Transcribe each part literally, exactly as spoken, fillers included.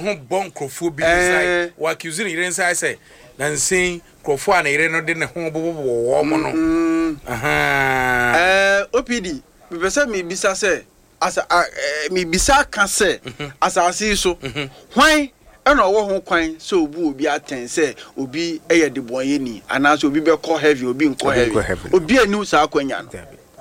ho bon krofo bi sai wa accuse ni yire nsai say na nsin krofo a na yire no de ne ho bobo wo mo no aha eh opd be pese me bisa say asa me bisa ka say asase so hwan ena owo ho kwan so obu obi aten say obi eye de boye ni ana so obi be call heavy obi nko heavy obi anu sa akwanya no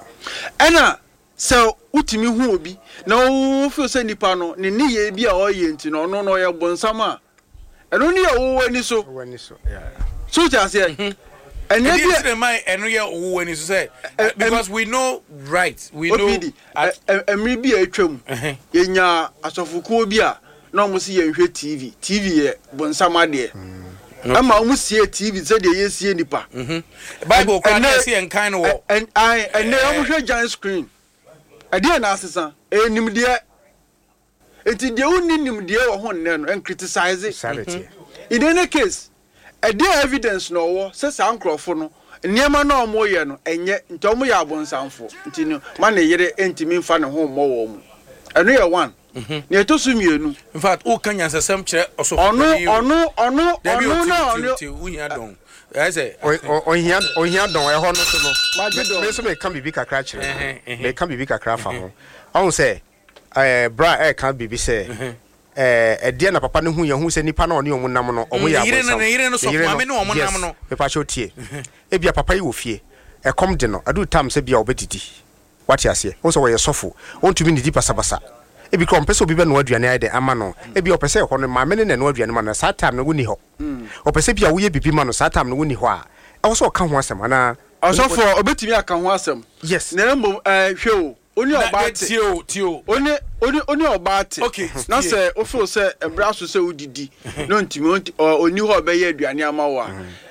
ena so utimi hu obi na wo feel say nipa no ne ne ye bi a oye nti no no no ye bonsam a eno ne ye wo ani so wani so yeah so just say and you be my eno ye wo wani so say because we know right we know emri bi atwam ye nya asofuko bi a na mo se ye hwe tv tv ye bonsam ade ama mo sie tv say de ye sie nipa bible kwa na sie en kind wo and I and they am hwe giant screen ade na asesa enim de enti de woni nim de wo ho nne no en criticize sanity in any case ade evidence no wo se san krofo no niema na omo ye no enye nti omo ya abonsanfo nti no ma na yere entimi mfa ne ho mo wo mu eno ye one ne to su mienu in fact o kan yansasam kire oso ono ono ono ono na ono unya don I say ohia ohia don e ho no so no me so me kan bibi kakra kire me kan bibi kakra fa ho on say eh bra e kan bibi say eh ede na papa ne hu ye hu se nipa na oni omu nam no omu ya yire na yire no so ma me no omu nam no me pa chotie e bia papa yi wo fie e kom de no adu tam se bia obedidi wati ase won so wo ye sofo won tumi ni di pasabasa e bi kom pese obi be no aduane ai de ama no e bi opese ho no ma me ne no aduane ma no sa tam no woni ho opese bia wo ye bibi ma no sa tam no woni ho a e wo so ka ho asem ana osofo obetimi aka ho asem yes na mbom eh hwe o oni obate tio tio oni oni oni obate okay na se o feel say ebra so say udidi no ntimi oni ho be ye aduane ama wo a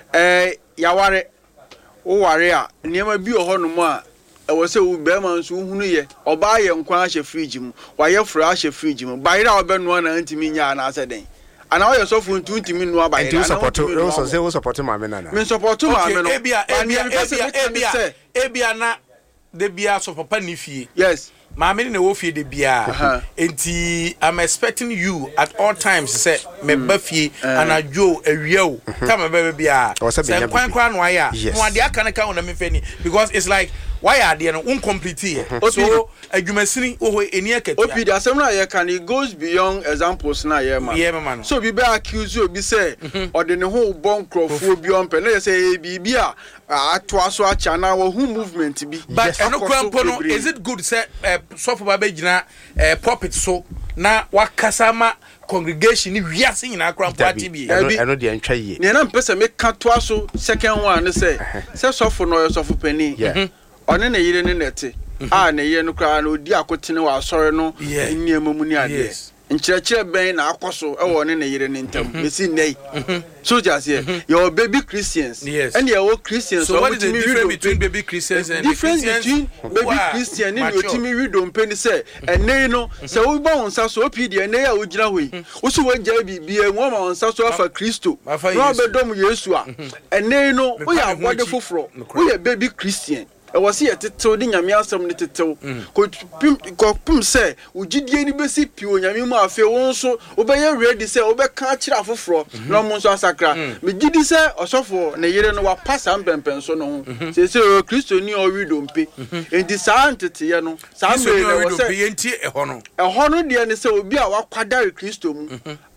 eh yaware wo ware a niam bi o ho no mu a e wo say wo be ma nso hunu ye oba ye nkwan a hye fridge mu wa ye fura a hye fridge mu bayira obe no na ntimi nya na ase den ana wo ye so fu ntimi no abayira na support wo so say wo support ma me na na me support ma me no ebia ebia ebia ebia na de bia so papa ni fie yes maame na wo fie de bia enti I'm expecting you at all times say me ba fie anajo awiao time ba bia say kwan kwan no aya no ade aka na ka wona me fani because it's like why are they no incomplete here so adwumasini wo eni akati opi the assembly here can it goes beyond examples na here man yeah man so bi be accuse obi say or the ho bon crofo bi on pe na say bibi a ato aso acha na wo hu movement bi but eno kwampo no is it good say so for baba gina pulpit so na wakasama congregation ni wiase nyina akra party bi eno de antwa yie ne na mpese me ka to aso second one say say so for no so for penny one na yire ne nete a na ye no kra na odi akotene wa asore no nniam mu ni ade nkyerɛkyerɛ ben na akoso e wo ne na yire ne ntam mesi nei so just here your baby Christians and your Christians so what is the difference between baby Christians and difference between baby Christian and otimi read on penny say and nei no say we ba on sa so pd and nei a ogina hoyi wo so wanja bibia wo ma on sa so afa Kristo no abedom Yesu a and nei no we are body foforo we are baby Christian e was here tetew di nyame asem ne tetew ko pim ko pim say ugidie ni besi pio nyame mu afi wo nso wo be ye ready say wo be ka kira foforo no mo nso asakra me gidi say osofo ne yire no wa pasa mpempen so no ho say say Kristo ni o wi dompe enti sa antete ye no sa me ne wo say enti e ho no e ho no de ne say obi a wakwadare Kristo mu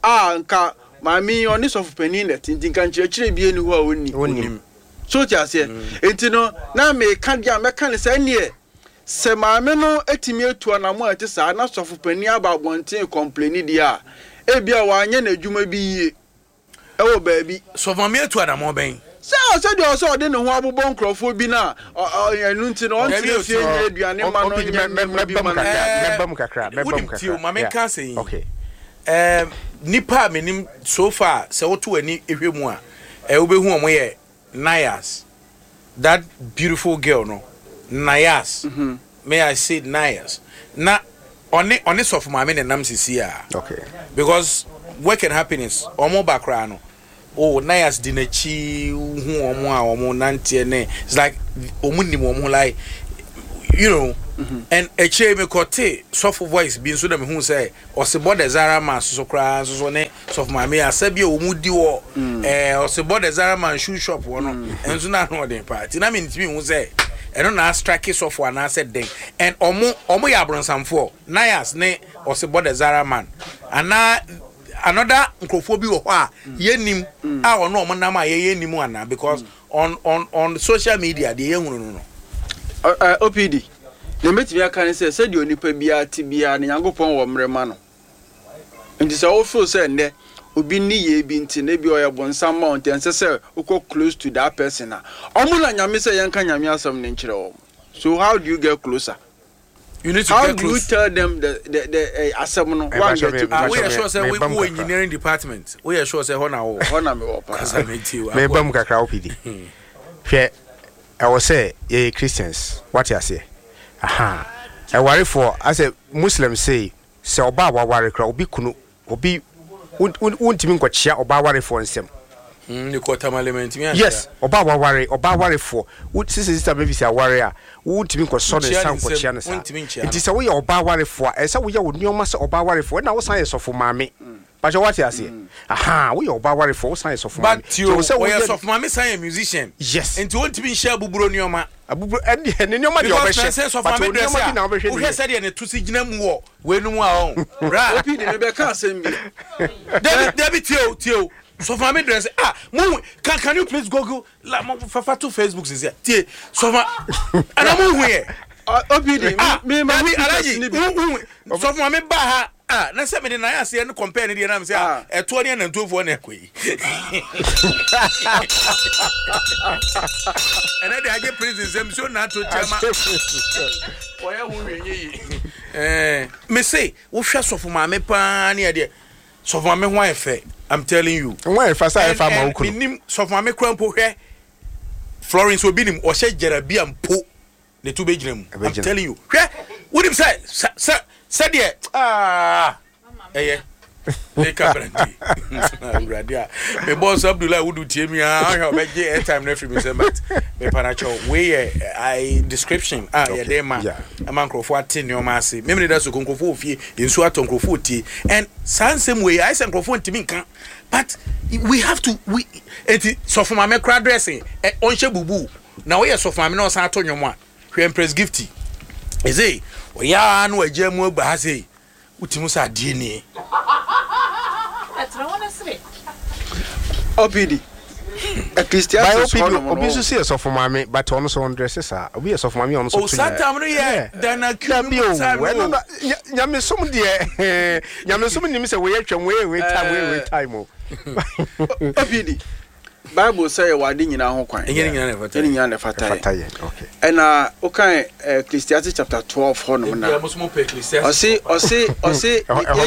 a nka mami oni sofu penin net enti kan kire bi eni ho a woni woni so just here enti no na me ka dia me ka ne say ne se maame no etimi etu anamu ati sa na sofu pani aba bonten complain dia e bia wa anya na adwuma bi yie e wo ba bi sofu maame etu anamu ben se o se de o se o de ne ho abobọ nkrofo bi na anu nti no on ti fie nya aduane ma no nya mebam kakra mebam kakra mebam kakra maame ka say okay eh nipa menim so far se wo to ani ehwemu a e wo be hu omo ye Nayas, that beautiful girl, no, Nayas. Mm-hmm. May I say Nayas? Na, on it, on it, of my men and Namsisia. Okay. Because what can happen is, omo background, oh, Nayas dinechi, who omo omo nanti ene. It's like omundi omo like, you know, and a chair me kote soft voice being so that who say or se bode Zara man so cry so ne soft my me asabi o mudi wo eh or se bode Zara man shoe shop one and so na no den party na me ntimi who say eno na strike soft one na said den and omo omo ya bronsamfo Nias ne or se bode Zara man ana another nkrofo bi wo ho a yenim a ono omo na ma ye yenim ana because on on on social media de yehunu no no uh, O P D the metimi aka ne say said onipa bia ti bia ne Yankopon wo mrema no nti say wo feel say ne obi ni ye bi nti ne bi oya bonsam mount and say uko close to that person na omo na nyame say yanka nyame asam ne nkire wo so how do you get closer? You need to how get do close. you tell them the the the uh, asam no one get to uh, we are sure say we go engineering department we are sure say ho na wo ho na me wo pa me bam kakra O P D hwe I was say ye Christians what you say aha I worry for as a Muslim say say oba wa worry kra obi kunu obi untimi nkwochia oba worry for nsem mm the quarter element me yes oba wa worry oba worry for sister sister baby say worry a untimi nkwoso ne san nkwochia ne sa nti say wo ye oba worry for e say wo ye wo nioma say oba worry for na wo san ye sofo maame but what you say aha we oba worry for wo san ye sofo maame but you say wo ye sofo maame san ye musician yes nti untimi share buburo nioma abuburo ene ene nioma de obehye but nioma bi na obehye wo say de ne tusi gina mu wo we nu mu a on bra O P D ne be ka asem bi David David tio tio so for me dress ah mo can can you please google la mo fafa to Facebook is here tie so for ana mo hu here O P D me me me alaji so for me ba ha ah na se me de na ya se no compare ne de na me say ah eto ne na ntofo na ekoi ene de age prison sem so na to chama oya hu hwenye eh me say wo hwe so for ma me pa ne de so for me ho efe I'm telling you why fa say fa ma ukunu minim so for me krampo hwe Florence obinim o hye jerabia mpo ne to be ginam I'm telling you hwe wodim say say say there ah eh eh ka brandi uradia me boss Abdullah would tie me ah how be get time na free me say but me paracho we I description ah yeah there man a man crofo atin no ma ase me me da so konkrofo ofie ensu aton krofo tie and sansem we I say krofo ntimi nkan but we have to we enti so for my crowd dressing on she bubu na we so for me no san ato nwomo a hwe empress gifty eze we ya no ajamu agba ha sei utimu sa die ni O P D a Christian obi so see so for mama but on so dresses are obi so for mama on so o satam no ye dan akinu nyame som de nyame som nim se we atwa we we time we we time o O P D Bible say wade nyina ho kwan enye nyina na fata enye nyina na fata okay and uh okay Ecclesiastes chapter twelve ho no na o say o say o say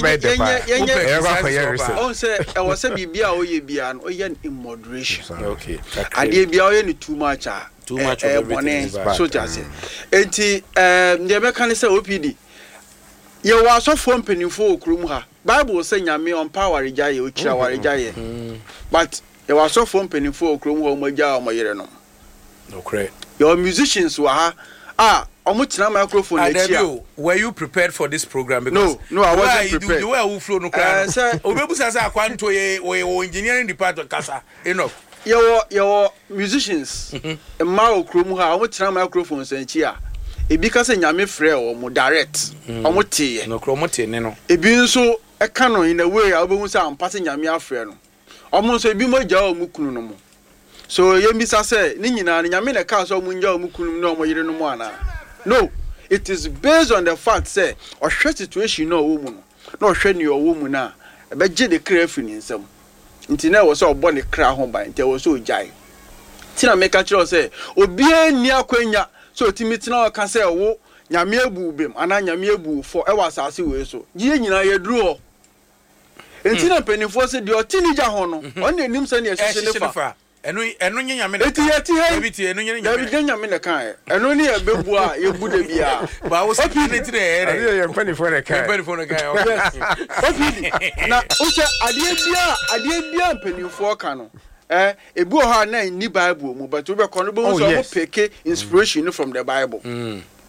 on say e was say bibia o ye bia no o ye in moderation okay ade bia o ye ni too much ah too much of everything so just enti um the be kan say O P D ye wa so fo mpanifo okrum ha Bible say nyame on power rejaye o kira wa rejaye but there was so from penny for Chrome home or my year. No, correct. Your musicians were ah, how much microphone? Were you prepared for this program? Because no, no, I wasn't prepared. You were who flow no crowd. Obebu as I want to a engineering department, Casa. Enough. Your your musicians, a mile Chrome, how much microphones and chia. It because a yami frere or more direct. How much tea? No chromatin, no. It being so a canon in a way, I won't say I'm passing yami frere. Almost a bimo jaw mukunu. So ye misa say, Nina, Yamina Castle Munja Mukunu no more no more. No, it is based on the fact, say, or short situation no woman, no shredding your woman now. I bet Jenny crafting in some. Until was so bonny cry home by until was so jai. Tina make a choice say, O be near Quenya, so Timitina can say, oh, Yamia boobim, and I Yamia for hours as you were so. Yena, ye draw. Entina penny force the teenager hono on the nims and yes enu enu nya nyame eti eti ebiti enu nya nyame eti nyame na kan enu ne ebebu a yebude bia ba wo speak it there ade ye penny for the kan penny for the kan okay na o se ade bia ade bia penny for kan no eh ebu ho na ni Bible mu but we be kon bo so mo pick inspiration from the Bible.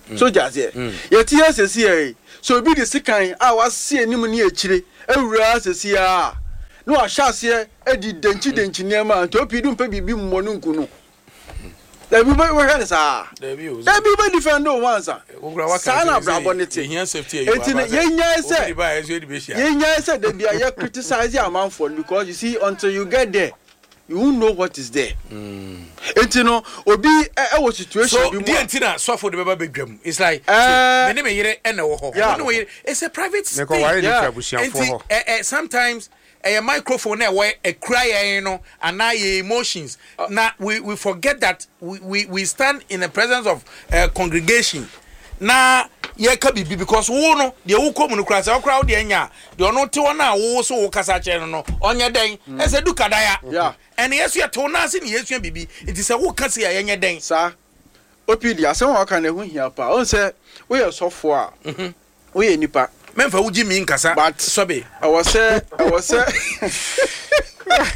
so jaze ye tie asesi e so obi de sikan a wase anim ne akire awura asesi a no ahyase edi denchi denchi nema nto opidu mpa bibi mmonu nku no da bi ba we hane sa da bi o da bi ba defend o wansa sa na brabo ne te here safety e enti ye nya se ye nya se da bia ye criticize amanfo because you see until you get there you won't know what is there. Mm. Enti no obi e wo situation bi mo. So the antina so for the baba bedwam. It's like me ne me yire e na wo ho. No we it's a private thing. Yeah. Enti eh sometimes a microphone e we e cry you know and na your emotions. Uh, now we we forget that we we we stand in the presence of a congregation. Na ye ka bibi because wo no de wo kom no kra se wo kra wo de anya de ono te wo na wo so wo kasa che no no onye den e se du kadaya yeah and yesu ye to na se ne yesu bibi it is a wo kasa ya yenye den sa opidi asem wo ka na hu hia pa on se wo ye sofo a mhm wo ye nipa memfa wo gi mi nkasa sobe I was say I was say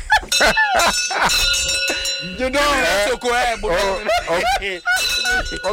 you know so ko e